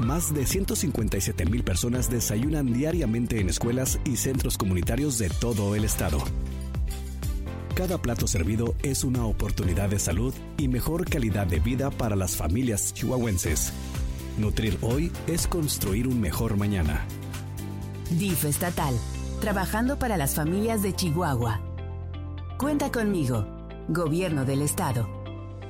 Más de 157,000 personas desayunan diariamente en escuelas y centros comunitarios de todo el estado. Cada plato servido es una oportunidad de salud y mejor calidad de vida para las familias chihuahuenses. Nutrir hoy es construir un mejor mañana. DIF estatal, trabajando para las familias de Chihuahua. Cuenta conmigo, Gobierno del Estado.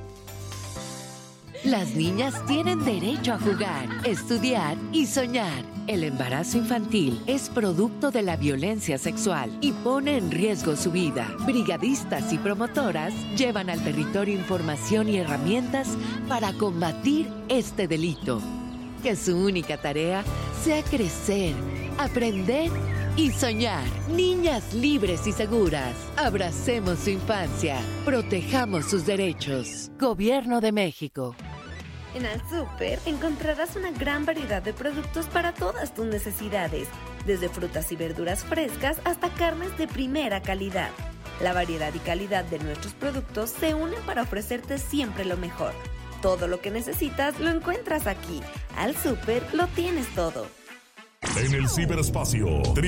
Las niñas tienen derecho a jugar, estudiar y soñar. El embarazo infantil es producto de la violencia sexual y pone en riesgo su vida. Brigadistas y promotoras llevan al territorio información y herramientas para combatir este delito. Que su única tarea sea crecer, aprender y soñar. Niñas libres y seguras. Abracemos su infancia. Protejamos sus derechos. Gobierno de México. En Al Súper encontrarás una gran variedad de productos para todas tus necesidades, desde frutas y verduras frescas hasta carnes de primera calidad. La variedad y calidad de nuestros productos se unen para ofrecerte siempre lo mejor. Todo lo que necesitas lo encuentras aquí. Al Súper lo tienes todo. En el ciberespacio,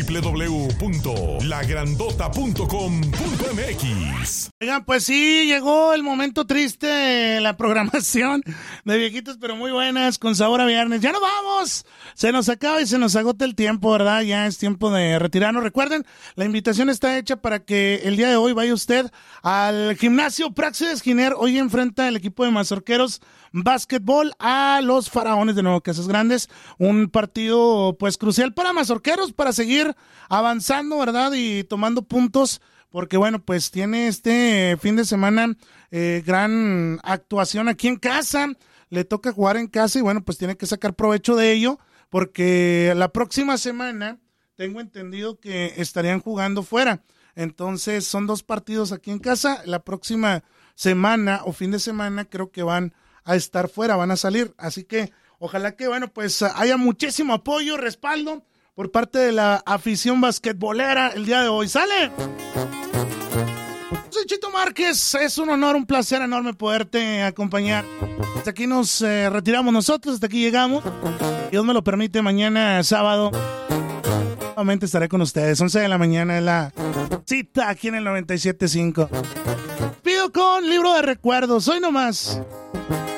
www.lagrandota.com.mx. Oigan, pues sí, llegó el momento triste, la programación de Viejitos pero muy buenas, con sabor a viernes. ¡Ya nos vamos! Se nos acaba y se nos agota el tiempo, ¿verdad? Ya es tiempo de retirarnos. Recuerden, la invitación está hecha para que el día de hoy vaya usted al gimnasio Praxis Esquiner. Hoy enfrenta el equipo de Mazorqueros Básquetbol a los Faraones de Nuevo Casas Grandes. Un partido, pues, crucial para Mazorqueros para seguir avanzando, ¿verdad? Y tomando puntos, porque bueno, pues tiene este fin de semana gran actuación aquí en casa, le toca jugar en casa y bueno, pues tiene que sacar provecho de ello, porque la próxima semana tengo entendido que estarían jugando fuera, entonces son 2 partidos aquí en casa, la próxima semana o fin de semana creo que van a estar fuera, van a salir, así que ojalá que, bueno, pues haya muchísimo apoyo, respaldo por parte de la afición basquetbolera el día de hoy. ¡Sale! Soy Chito Márquez, es un honor, un placer enorme poderte acompañar. Hasta aquí nos retiramos nosotros, hasta aquí llegamos. Dios me lo permite, mañana sábado nuevamente estaré con ustedes. 11 de la mañana es la cita aquí en el 97.5. Pido con libro de recuerdos, hoy nomás.